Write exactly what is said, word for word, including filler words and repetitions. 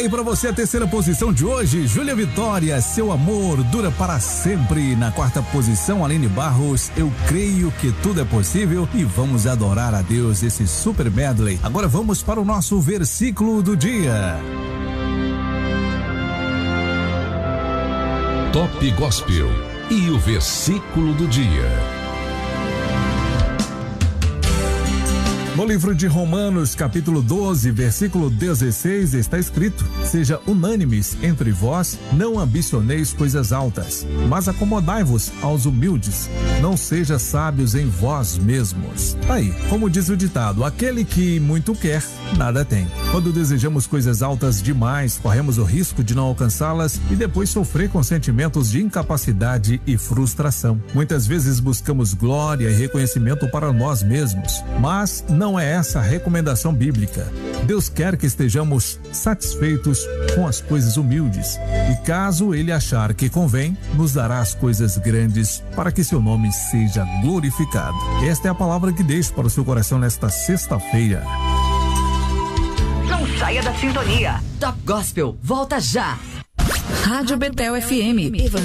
aí pra você a terceira posição de hoje, Júlia Vitória, Seu Amor Dura Para Sempre. Na quarta posição, Aline Barros, Eu Creio Que Tudo É Possível. E vamos adorar a Deus esse super medley. Agora vamos para o nosso versículo do dia. Top Gospel e o versículo do dia. No livro de Romanos, capítulo doze, versículo dezesseis, está escrito: seja unânimes entre vós, não ambicioneis coisas altas, mas acomodai-vos aos humildes, não seja sábios em vós mesmos. Aí, como diz o ditado, aquele que muito quer, nada tem. Quando desejamos coisas altas demais, corremos o risco de não alcançá-las e depois sofrer com sentimentos de incapacidade e frustração. Muitas vezes buscamos glória e reconhecimento para nós mesmos, mas não é essa a recomendação bíblica. Deus quer que estejamos satisfeitos com as coisas humildes e, caso Ele achar que convém, nos dará as coisas grandes para que seu nome seja glorificado. Esta é a palavra que deixo para o seu coração nesta sexta-feira. Não saia da sintonia. Top Gospel, volta já. Rádio Betel F M.